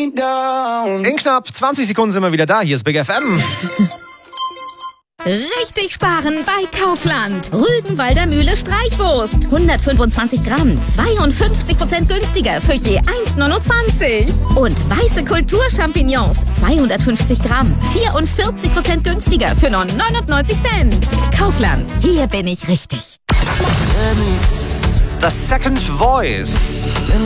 In knapp 20 Sekunden sind wir wieder da. Hier ist Big FM. Richtig sparen bei Kaufland. Rügenwalder Mühle Streichwurst. 125 Gramm, 52% günstiger für je 1,29. Und weiße Kulturchampignons, 250 Gramm, 44% günstiger für nur 99 Cent. Kaufland, hier bin ich richtig. The Second Voice.